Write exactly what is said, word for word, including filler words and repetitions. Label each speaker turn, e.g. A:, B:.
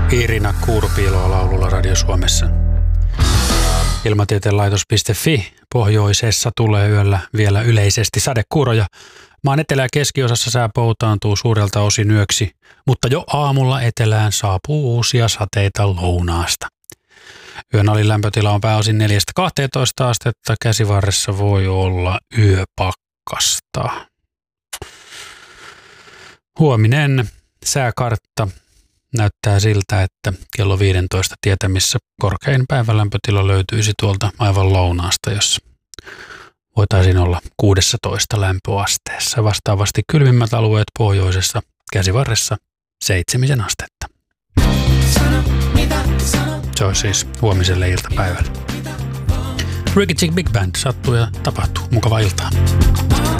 A: Irina Kurpiiloa laululla Radio Suomessa. Ilmatieteen laitos piste fi pohjoisessa tulee yöllä vielä yleisesti sadekuuroja. Maan etelä- ja keskiosassa sää poutaantuu suurelta osin yöksi, mutta jo aamulla etelään saapuu uusia sateita lounaasta. Yön alin lämpötila on pääosin neljästä kahteentoista astetta, käsivarressa voi olla yöpakkasta. Huominen sääkartta näyttää siltä, että kello viisitoista tietämissä korkein päivälämpötila löytyisi tuolta aivan lounaasta, jossa voitaisiin olla kuusitoista lämpöasteessa. Vastaavasti kylmimmät alueet pohjoisessa käsivarressa seitsemisen astetta. Se on siis huomiselle iltapäivälle. Ricky Chick Big Band sattuu ja tapahtuu. Mukavaa iltaa.